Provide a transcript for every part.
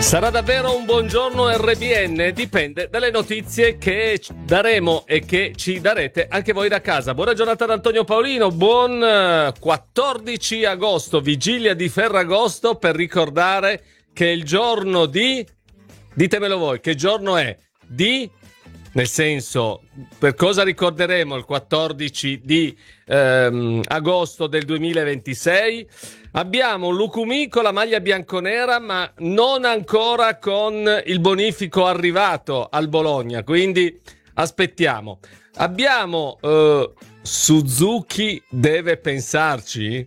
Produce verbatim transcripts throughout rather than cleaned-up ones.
Sarà davvero un buongiorno R B N? Dipende dalle notizie che daremo e che ci darete anche voi da casa. Buona giornata ad Antonio Paolino, buon quattordici agosto, vigilia di Ferragosto, per ricordare che è il giorno di... Ditemelo voi, che giorno è? Di... Nel senso, per cosa ricorderemo il quattordici di ehm, agosto del duemilaventisei? Abbiamo Lucumì con la maglia bianconera, ma non ancora con il bonifico arrivato al Bologna, quindi aspettiamo. Abbiamo eh, Suzuki deve pensarci?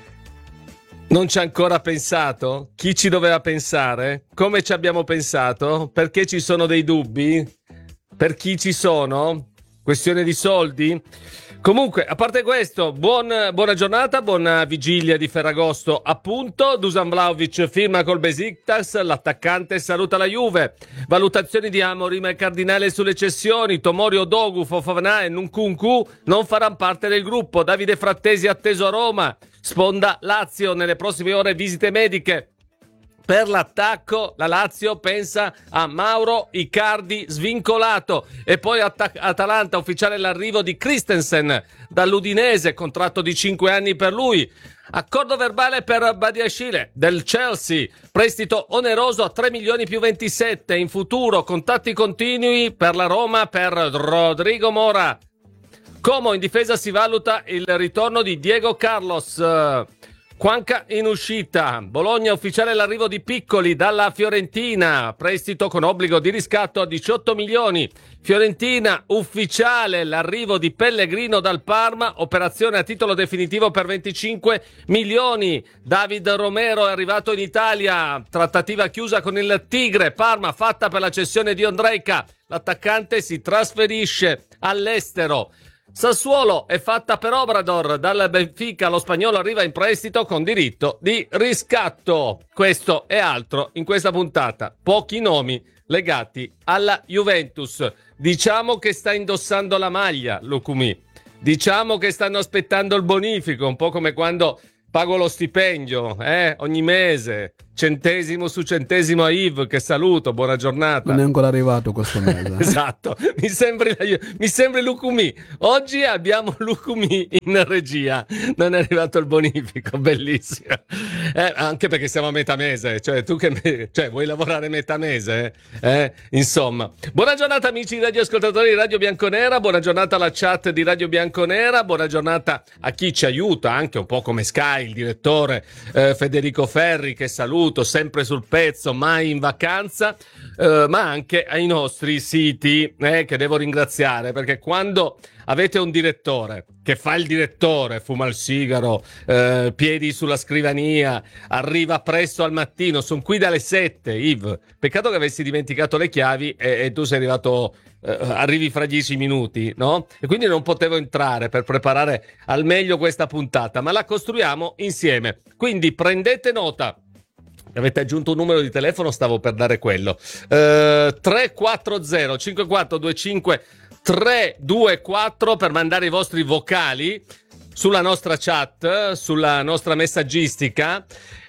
Non ci ha ancora pensato? Chi ci doveva pensare? Come ci abbiamo pensato? Perché ci sono dei dubbi? Per chi ci sono? Questione di soldi? Comunque, a parte questo, buon, buona giornata, buona vigilia di Ferragosto, appunto. Dusan Vlahovic firma col Besiktas, l'attaccante saluta la Juve. Valutazioni di Amorim e Cardinale sulle cessioni. Tomori, Odogu, Fofana e Nkunku non faranno parte del gruppo. Davide Frattesi atteso a Roma. Sponda Lazio, nelle prossime ore visite mediche. Per l'attacco la Lazio pensa a Mauro Icardi svincolato, e poi At- Atalanta ufficiale l'arrivo di Christensen dall'Udinese, contratto di cinque anni per lui. Accordo verbale per Badiashile del Chelsea, prestito oneroso a tre milioni più ventisette, in futuro contatti continui per la Roma per Rodrigo Mora. Como in difesa si valuta il ritorno di Diego Carlos. Quanca in uscita. Bologna ufficiale l'arrivo di Piccoli dalla Fiorentina, prestito con obbligo di riscatto a diciotto milioni. Fiorentina ufficiale l'arrivo di Pellegrino dal Parma, operazione a titolo definitivo per venticinque milioni. David Romero è arrivato in Italia, trattativa chiusa con il Tigre. Parma fatta per la cessione di Ondrejka, l'attaccante si trasferisce all'estero. Sassuolo è fatta per Obrador, dal Benfica lo spagnolo arriva in prestito con diritto di riscatto. Questo e altro in questa puntata, pochi nomi legati alla Juventus. Diciamo che sta indossando la maglia Lucumì, diciamo che stanno aspettando il bonifico, un po' come quando pago lo stipendio eh, ogni mese, centesimo su centesimo a Yves, che saluto, buona giornata. Non è ancora arrivato questo mese. Esatto, mi sembri, mi sembri Lucumì. Oggi abbiamo Lucumì in regia, non è arrivato il bonifico, bellissimo. Eh, anche perché siamo a metà mese, cioè tu che cioè, vuoi lavorare metà mese? Eh? Insomma, buona giornata amici radioascoltatori di Radio Bianconera, buona giornata alla chat di Radio Bianconera, buona giornata a chi ci aiuta, anche un po' come Sky, il direttore eh, Federico Ferri, che saluto, sempre sul pezzo, mai in vacanza, eh, ma anche ai nostri siti eh, che devo ringraziare, perché quando avete un direttore che fa il direttore, fuma il sigaro, eh, piedi sulla scrivania, arriva presto al mattino, sono qui dalle sette, Yves, peccato che avessi dimenticato le chiavi e, e tu sei arrivato, eh, arrivi fra dieci minuti, no? E quindi non potevo entrare per preparare al meglio questa puntata, ma la costruiamo insieme, quindi prendete nota. Avete aggiunto un numero di telefono, stavo per dare quello, eh, tre quattro zero cinque quattro due cinque tre due quattro per mandare i vostri vocali sulla nostra chat, sulla nostra messaggistica.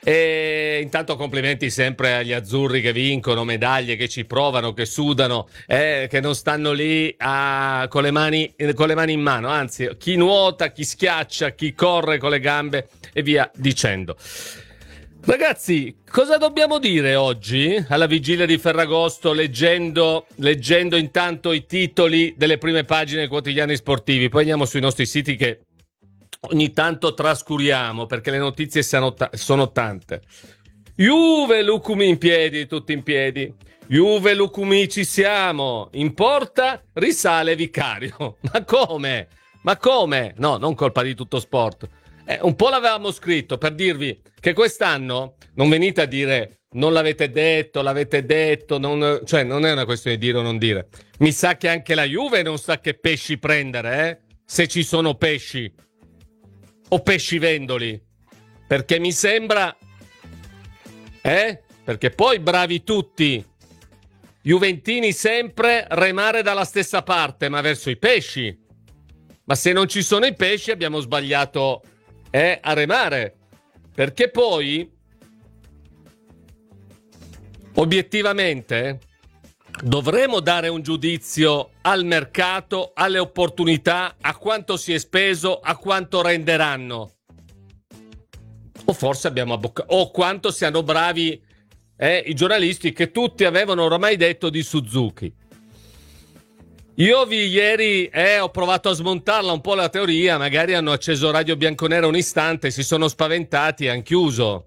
E intanto complimenti sempre agli azzurri che vincono, medaglie, che ci provano, che sudano, eh, che non stanno lì a, con, le mani, con le mani in mano, anzi chi nuota, chi schiaccia, chi corre con le gambe e via dicendo. Ragazzi, cosa dobbiamo dire oggi alla vigilia di Ferragosto, leggendo, leggendo intanto i titoli delle prime pagine dei quotidiani sportivi? Poi andiamo sui nostri siti che ogni tanto trascuriamo perché le notizie sono, ta- sono tante. Juve, Lucumì in piedi, tutti in piedi. Juve, Lucumì, ci siamo. In porta risale Vicario. Ma come? Ma come? No, non colpa di Tutto Sport. Eh, un po' l'avevamo scritto per dirvi che quest'anno non venite a dire non l'avete detto, l'avete detto, non, cioè non è una questione di dire o non dire. Mi sa che anche la Juve non sa che pesci prendere, eh? Se ci sono pesci o pescivendoli, perché mi sembra, eh? Perché poi bravi tutti, juventini sempre remare dalla stessa parte, ma verso i pesci. Ma se non ci sono i pesci abbiamo sbagliato eh, a remare, perché poi obiettivamente dovremo dare un giudizio al mercato, alle opportunità, a quanto si è speso, a quanto renderanno. O forse abbiamo abboccato, o quanto siano bravi eh, i giornalisti che tutti avevano oramai detto di Suzuki. Io vi ieri eh, ho provato a smontarla un po' la teoria, magari hanno acceso Radio Bianconera un istante, si sono spaventati e hanno chiuso.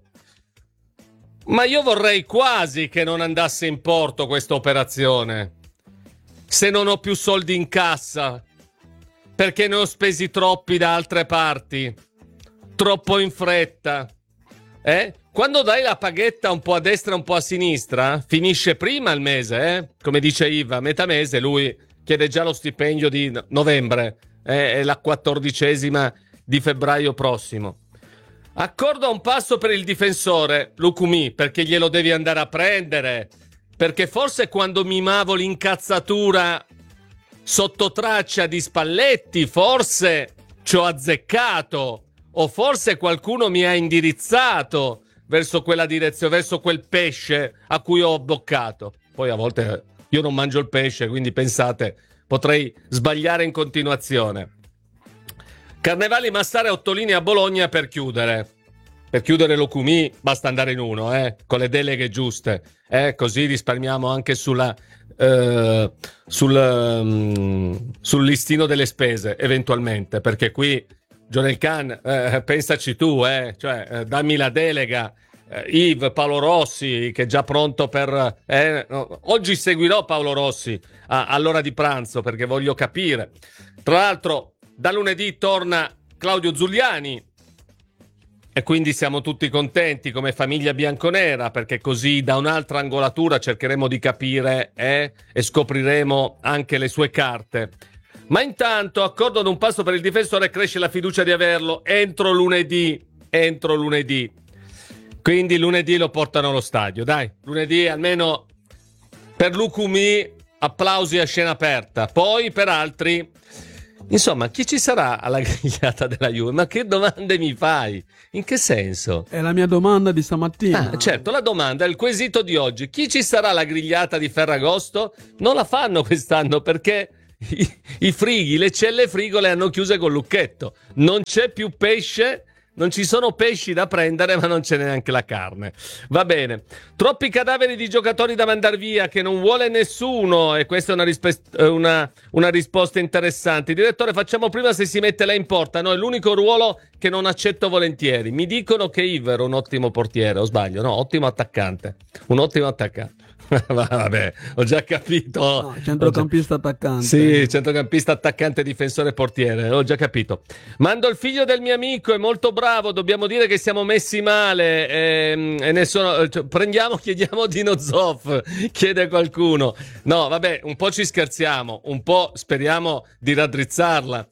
Ma io vorrei quasi che non andasse in porto questa operazione, se non ho più soldi in cassa, perché ne ho spesi troppi da altre parti, troppo in fretta. Eh? Quando dai la paghetta un po' a destra e un po' a sinistra, finisce prima il mese, eh? Come dice Iva, a metà mese lui chiede già lo stipendio di novembre, eh? È la quattordicesima di febbraio prossimo. Accordo a un passo per il difensore, Lucumi, perché glielo devi andare a prendere, perché forse quando mimavo l'incazzatura sotto traccia di Spalletti, forse ci ho azzeccato, o forse qualcuno mi ha indirizzato verso quella direzione, verso quel pesce a cui ho abboccato. Poi a volte io non mangio il pesce, quindi pensate, potrei sbagliare in continuazione. Carnevali Massara e Ottolini a Bologna per chiudere. Per chiudere Locumì basta andare in uno, eh, con le deleghe giuste, eh, così risparmiamo anche sulla, eh, sul, um, sul listino delle spese, eventualmente, perché qui, Jonel Khan, eh, pensaci tu, eh, cioè, eh, dammi la delega, eh, Yves, Paolo Rossi, che è già pronto per... Eh, no, oggi seguirò Paolo Rossi a, all'ora di pranzo, perché voglio capire. Tra l'altro, da lunedì torna Claudio Zuliani e quindi siamo tutti contenti come famiglia bianconera, perché così da un'altra angolatura cercheremo di capire eh, e scopriremo anche le sue carte. Ma intanto, accordo ad un passo per il difensore, cresce la fiducia di averlo entro lunedì, entro lunedì. Quindi lunedì lo portano allo stadio, dai, lunedì almeno per Lucumì applausi a scena aperta, poi per altri... Insomma, chi ci sarà alla grigliata della Juve? Ma che domande mi fai? In che senso? È la mia domanda di stamattina. Ah, certo, la domanda, il quesito di oggi. Chi ci sarà alla grigliata di Ferragosto? Non la fanno quest'anno perché i, i frighi, le celle frigo le hanno chiuse col lucchetto. Non c'è più pesce, non ci sono pesci da prendere, ma non c'è neanche la carne. Va bene. Troppi cadaveri di giocatori da mandar via che non vuole nessuno, e questa è una, rispe- una, una risposta interessante. Direttore, facciamo prima se si mette lei in porta. No, è l'unico ruolo che non accetto volentieri. Mi dicono che Iver è un ottimo portiere, o sbaglio? No, ottimo attaccante. Un ottimo attaccante. Vabbè, ho già capito. No, centrocampista attaccante. Sì, centrocampista attaccante, difensore portiere, ho già capito. Mando il figlio del mio amico, è molto bravo, dobbiamo dire che siamo messi male e, e ne sono, cioè, prendiamo, chiediamo Dino Zoff, chiede qualcuno. No, vabbè, un po' ci scherziamo, un po' speriamo di raddrizzarla.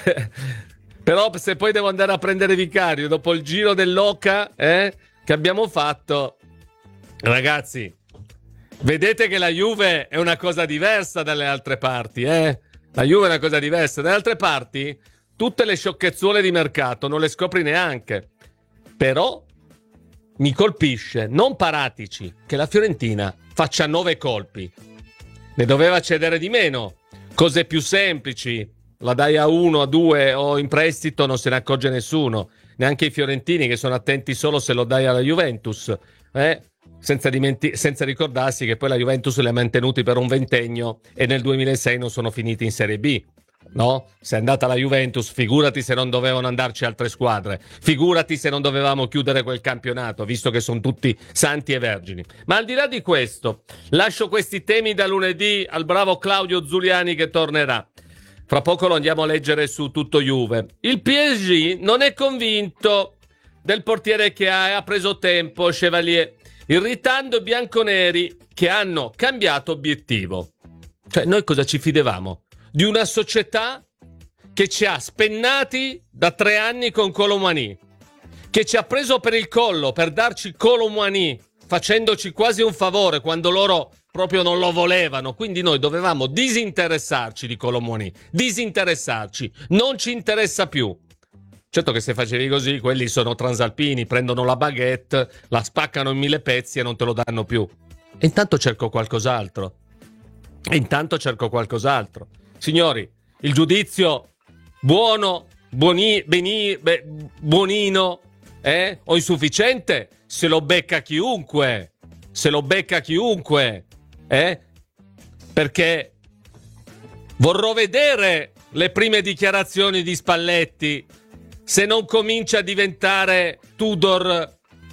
Però se poi devo andare a prendere Vicario dopo il giro dell'Oca eh, che abbiamo fatto, ragazzi, vedete che la Juve è una cosa diversa dalle altre parti, eh? La Juve è una cosa diversa. Dalle altre parti, tutte le sciocchezzuole di mercato non le scopri neanche. Però mi colpisce, non Paratici, che la Fiorentina faccia nove colpi. Ne doveva cedere di meno. Cose più semplici. La dai a uno, a due o in prestito, non se ne accorge nessuno. Neanche i fiorentini, che sono attenti solo se lo dai alla Juventus, eh? Senza, dimenti- senza ricordarsi che poi la Juventus li ha mantenuti per un ventennio e nel duemilasei non sono finiti in Serie B, no? Se è andata la Juventus, figurati se non dovevano andarci altre squadre, figurati se non dovevamo chiudere quel campionato, visto che sono tutti santi e vergini. Ma al di là di questo, lascio questi temi da lunedì al bravo Claudio Zuliani che tornerà. Fra poco lo andiamo a leggere su Tutto Juve. Il P S G non è convinto del portiere che ha, ha preso tempo, Chevalier, irritando i bianconeri che hanno cambiato obiettivo. Cioè, noi cosa ci fidevamo? Di una società che ci ha spennati da tre anni con Colomani, che ci ha preso per il collo per darci Colomani, facendoci quasi un favore quando loro proprio non lo volevano. Quindi noi dovevamo disinteressarci di Colomani, disinteressarci, non ci interessa più. Certo che se facevi così, quelli sono transalpini, prendono la baguette, la spaccano in mille pezzi e non te lo danno più. E intanto cerco qualcos'altro. E intanto cerco qualcos'altro. Signori, il giudizio buono, buoni, beni, beh, buonino, eh? O insufficiente, se lo becca chiunque. Se lo becca chiunque, eh? Perché vorrò vedere le prime dichiarazioni di Spalletti se non comincia a diventare Tudor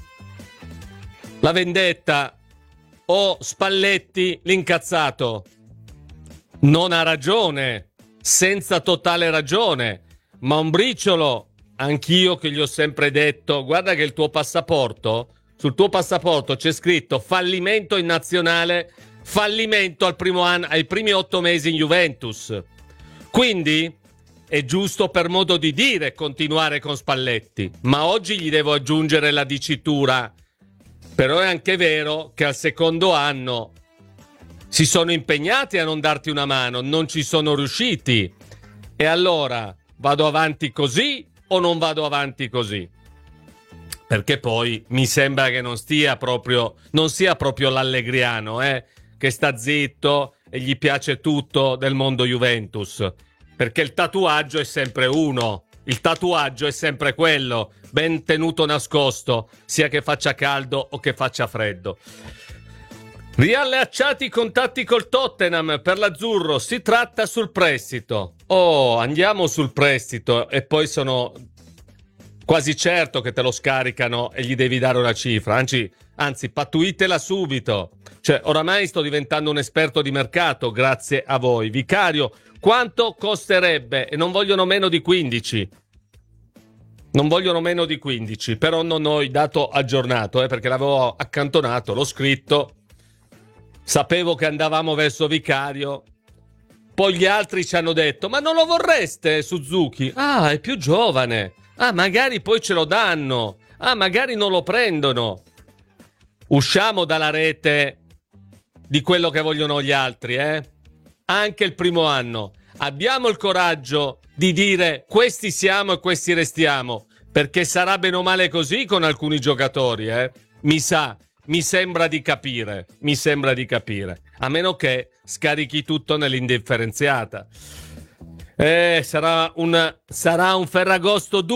la vendetta o Spalletti l'incazzato. Non ha ragione, senza totale ragione, ma un briciolo, anch'io che gli ho sempre detto, guarda che il tuo passaporto, sul tuo passaporto c'è scritto fallimento in nazionale, fallimento al primo anno, ai primi otto mesi in Juventus. Quindi è giusto per modo di dire continuare con Spalletti, ma oggi gli devo aggiungere la dicitura. Però è anche vero che al secondo anno si sono impegnati a non darti una mano, non ci sono riusciti. E allora vado avanti così o non vado avanti così? Perché poi mi sembra che non stia proprio, non sia proprio l'allegriano, eh, che sta zitto e gli piace tutto del mondo Juventus. Perché il tatuaggio è sempre uno. Il tatuaggio è sempre quello, ben tenuto nascosto, sia che faccia caldo o che faccia freddo. Riallacciati i contatti col Tottenham per l'azzurro, si tratta sul prestito. Oh, andiamo sul prestito e poi sono quasi certo che te lo scaricano e gli devi dare una cifra, anzi, anzi pattuitela subito. Cioè, oramai sto diventando un esperto di mercato grazie a voi. Vicario, quanto costerebbe? E non vogliono meno di quindici. Non vogliono meno di quindici, però non ho il dato aggiornato, eh, perché l'avevo accantonato, l'ho scritto. Sapevo che andavamo verso Vicario. Poi gli altri ci hanno detto, ma non lo vorreste Suzuki? Ah, è più giovane. Ah, magari poi ce lo danno. Ah, magari non lo prendono. Usciamo dalla rete di quello che vogliono gli altri, eh? Anche il primo anno. Abbiamo il coraggio di dire questi siamo e questi restiamo, perché sarà bene o male così con alcuni giocatori, eh? Mi sa, mi sembra di capire, mi sembra di capire. A meno che scarichi tutto nell'indifferenziata. Eh, sarà un, sarà un Ferragosto duro.